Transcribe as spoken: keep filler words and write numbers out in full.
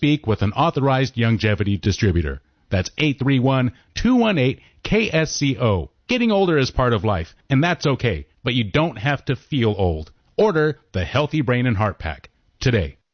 speak with an authorized Youngevity distributor. That's eight three one, two one eight, K S C O. Getting older is part of life, and that's okay, but you don't have to feel old. Order the Healthy Brain and Heart Pack today.